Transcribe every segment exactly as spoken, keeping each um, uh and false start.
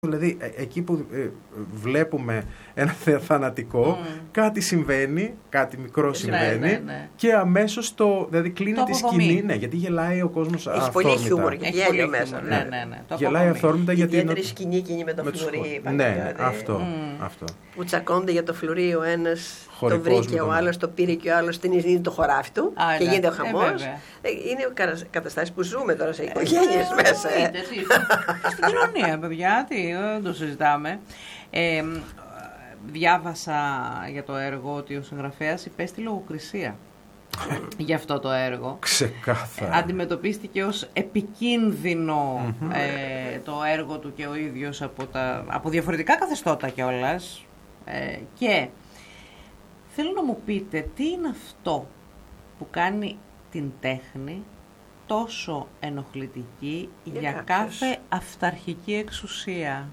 Δηλαδή, εκεί που ε, βλέπουμε ένα θανατικό, mm. κάτι συμβαίνει, κάτι μικρό συμβαίνει, ναι, ναι, ναι. και αμέσως το. Δηλαδή, κλείνει το τη σκηνή. Ναι, γιατί γελάει ο κόσμος αυθόρμητα. Έχει πολύ χιούμορ και γέλιο μέσα. Ναι, ναι, ναι, ναι. Το γελάει αυθόρμητα γιατί. Ιδιαίτερη σκηνή εκείνη με το με φλουρί. Ναι, ναι, αυτό, mm. αυτό. Που τσακώνται για το φλουρί, ο ένας το βρήκε, ο άλλος το πήρε και ο άλλος την είδε το χωράφι του Α, και γίνεται ο χαμός. Ε, είναι καταστάσεις που ζούμε τώρα σε οικογένειες ε, μέσα. Ε. Στην κοινωνία, παιδιά, τι, δεν το συζητάμε. Ε, διάβασα για το έργο ότι ο συγγραφέας υπέστη λογοκρισία για αυτό το έργο. Ξεκάθαρα. Αντιμετωπίστηκε ως επικίνδυνο mm-hmm. ε, το έργο του και ο ίδιος από, τα, από διαφορετικά καθεστώτα κιόλας. Ε, και θέλω να μου πείτε τι είναι αυτό που κάνει την τέχνη τόσο ενοχλητική για, για κάθε αυταρχική εξουσία.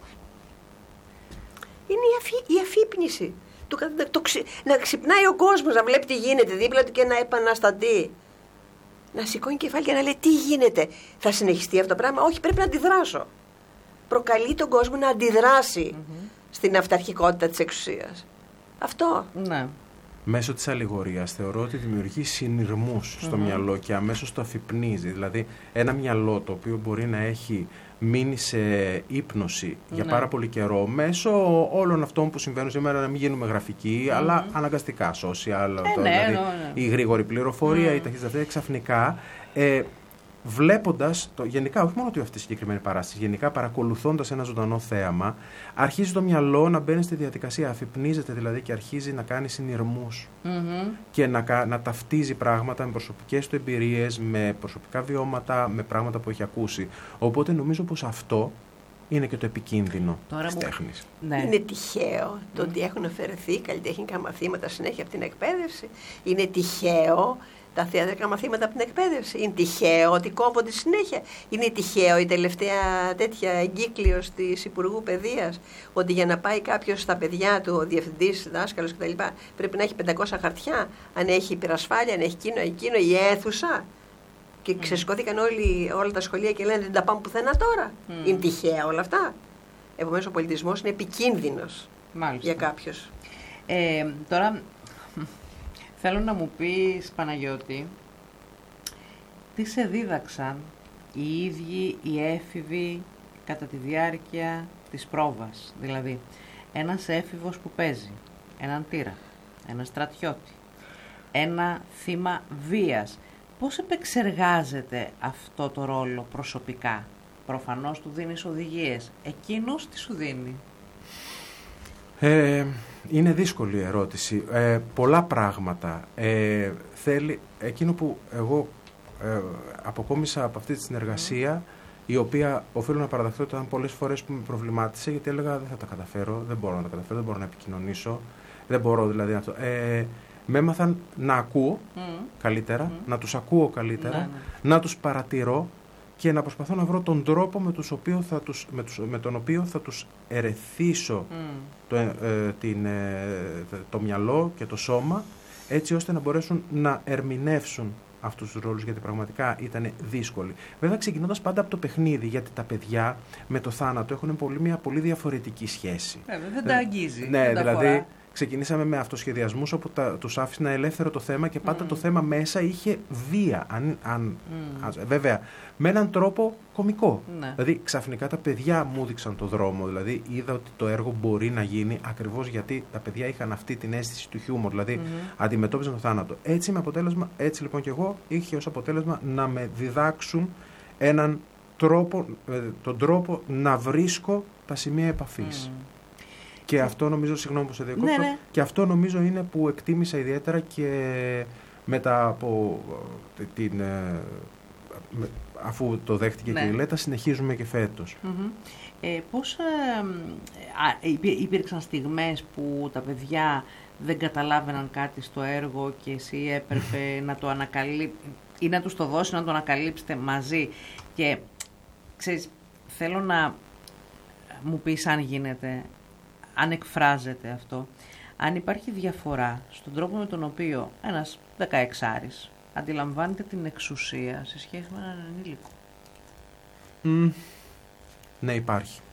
Είναι η, αφή, η αφύπνιση. Το, το, το, ξυ, να ξυπνάει ο κόσμος, να βλέπει τι γίνεται δίπλα του και να επαναστατεί. Να σηκώνει κεφάλι και να λέει τι γίνεται. Θα συνεχιστεί αυτό το πράγμα? Όχι, πρέπει να αντιδράσω. Προκαλεί τον κόσμο να αντιδράσει mm-hmm. στην αυταρχικότητα της εξουσίας. Αυτό. Ναι. Μέσω της αλληγορίας θεωρώ ότι δημιουργεί συνειρμούς στο mm-hmm. μυαλό και αμέσως το αφυπνίζει. Δηλαδή ένα μυαλό το οποίο μπορεί να έχει μείνει σε ύπνωση για ναι. πάρα πολύ καιρό μέσω όλων αυτών που συμβαίνουν σήμερα, να μην γίνουμε γραφικοί, mm-hmm. αλλά αναγκαστικά social, ε, το, ναι, δηλαδή ναι, ναι. η γρήγορη πληροφορία, mm. η ταχύτητα ξαφνικά. Ε, Βλέποντας, το, γενικά, όχι μόνο αυτή η συγκεκριμένη παράσταση, γενικά παρακολουθώντας ένα ζωντανό θέαμα, αρχίζει το μυαλό να μπαίνει στη διαδικασία, αφυπνίζεται δηλαδή και αρχίζει να κάνει συνειρμούς mm-hmm. και να, να ταυτίζει πράγματα με προσωπικές του εμπειρίες, με προσωπικά βιώματα, με πράγματα που έχει ακούσει. Οπότε νομίζω πως αυτό είναι και το επικίνδυνο της μου... τέχνης. Ναι. Είναι τυχαίο το ότι έχουν αφαιρεθεί καλλιτεχνικά μαθήματα συνέχεια από την εκπαίδευση. Είναι τυχαίο τα θεατρικά μαθήματα από την εκπαίδευση. Είναι τυχαίο ότι κόβονται συνέχεια. Είναι τυχαίο η τελευταία τέτοια εγκύκλειος της Υπουργού Παιδείας, ότι για να πάει κάποιος στα παιδιά του, ο διευθυντής, δάσκαλος κτλ., πρέπει να έχει πεντακόσια χαρτιά, αν έχει υπερασφάλεια, αν έχει εκείνο, εκείνο, η αίθουσα. Και mm. ξεσκώθηκαν όλοι, όλα τα σχολεία και λένε δεν τα πάμε πουθενά τώρα. Mm. Είναι τυχαία όλα αυτά. Επομένως ο πολιτισμός είναι επικίνδυνος Μάλιστα. για κάποιους. Ε, τώρα... Θέλω να μου πεις, Παναγιώτη, τι σε δίδαξαν οι ίδιοι οι έφηβοι κατά τη διάρκεια της πρόβας. Δηλαδή, ένας έφηβος που παίζει έναν τύρα, ένα στρατιώτη, ένα θύμα βίας. Πώς επεξεργάζεται αυτό το ρόλο προσωπικά? Προφανώς του δίνεις οδηγίες. Εκείνος τι σου δίνει? Ε, είναι δύσκολη η ερώτηση. Ε, πολλά πράγματα. Ε, θέλει, εκείνο που εγώ ε, αποκόμισα από αυτή τη συνεργασία, mm. η οποία οφείλω να παραδεχτώ ότι ήταν πολλές φορές που με προβλημάτισε, γιατί έλεγα δεν θα τα καταφέρω, δεν μπορώ να τα καταφέρω, δεν μπορώ να επικοινωνήσω, δεν μπορώ δηλαδή να το... Ε, με έμαθαν να ακούω mm. καλύτερα, mm. να τους ακούω καλύτερα, ναι, ναι. να τους παρατηρώ και να προσπαθώ να βρω τον τρόπο με, τους οποίο θα τους, με, τους, με τον οποίο θα τους ερεθίσω mm. το, ε, την, ε, το μυαλό και το σώμα, έτσι ώστε να μπορέσουν να ερμηνεύσουν αυτούς τους ρόλους, γιατί πραγματικά ήταν δύσκολοι. Βέβαια ξεκινώντας πάντα από το παιχνίδι, γιατί τα παιδιά με το θάνατο έχουν πολύ, μια πολύ διαφορετική σχέση. Βέβαια, δεν τα αγγίζει. Ναι, δηλαδή ξεκινήσαμε με αυτοσχεδιασμούς όπου τα, τους άφησνα ελεύθερο το θέμα και πάντα mm. το θέμα μέσα είχε βία. Αν, αν, mm. αν, βέβαια, με έναν τρόπο κωμικό. Ναι. Δηλαδή, ξαφνικά τα παιδιά μου έδειξαν το δρόμο. Δηλαδή, είδα ότι το έργο μπορεί να γίνει ακριβώς γιατί τα παιδιά είχαν αυτή την αίσθηση του χιούμορ. Δηλαδή, mm-hmm. αντιμετώπιζαν το θάνατο. Έτσι, με αποτέλεσμα, έτσι λοιπόν και εγώ είχε ως αποτέλεσμα να με διδάξουν έναν τρόπο, τον τρόπο να βρίσκω τα σημεία επαφής. Mm. Και αυτό νομίζω, συγγνώμη που σε διακόπτω, ναι, ναι. και αυτό νομίζω είναι που εκτίμησα ιδιαίτερα και μετά από την... αφού το δέχτηκε ναι. και η Λέτα, συνεχίζουμε και φέτος. Mm-hmm. Ε, πώς ε, α, υπήρξαν στιγμές που τα παιδιά δεν καταλάβαιναν κάτι στο έργο και εσύ έπρεπε να το ανακαλύψεις ή να τους το δώσεις να το ανακαλύψετε μαζί και ξέρεις, θέλω να μου πεις αν γίνεται, αν εκφράζεται αυτό, αν υπάρχει διαφορά στον τρόπο με τον οποίο ένας δεκαεξάρης αντιλαμβάνεται την εξουσία σε σχέση με έναν ενήλικο. Mm. Ναι, υπάρχει.